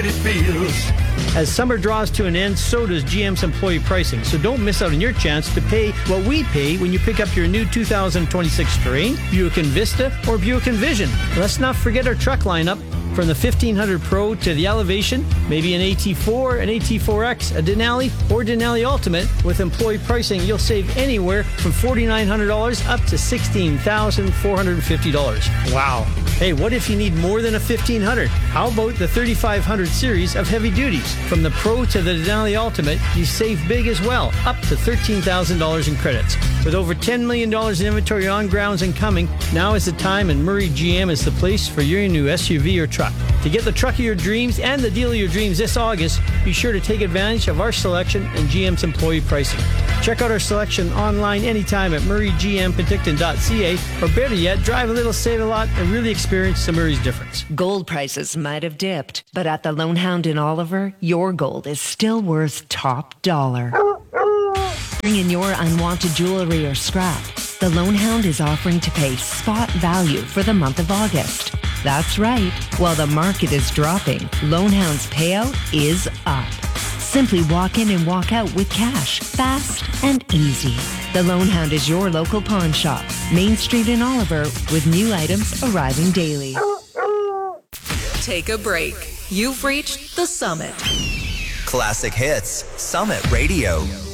it feels. As summer draws to an end, so does GM's employee pricing. So don't miss out on your chance to pay what we pay when you pick up your new 2026 Terrain, Buick Envista, or Buick Envision. Let's not forget our truck lineup. From the 1500 Pro to the Elevation, maybe an AT4, an AT4X, a Denali, or Denali Ultimate. With employee pricing, you'll save anywhere from $4,900 up to $16,450. Wow. Hey, what if you need more than a 1500? How about the 3500 series of heavy duties? From the Pro to the Denali Ultimate, you save big as well, up to $13,000 in credits. With over $10 million in inventory on grounds and coming, now is the time, and Murray GM is the place for your new SUV or truck. To get the truck of your dreams and the deal of your dreams this August, be sure to take advantage of our selection and GM's employee pricing. Check out our selection online anytime at murraygmpenticton.ca, or better yet, drive a little, save a lot, and really experience the Murray's difference. Gold prices might have dipped, but at the Lone Hound in Oliver, your gold is still worth top dollar. Bring in your unwanted jewelry or scrap. The Lone Hound is offering to pay spot value for the month of August. That's right. While the market is dropping, Lone Hound's payout is up. Simply walk in and walk out with cash, fast and easy. The Lone Hound is your local pawn shop, Main Street in Oliver, with new items arriving daily. Take a break. You've reached the summit. Classic Hits, Summit Radio.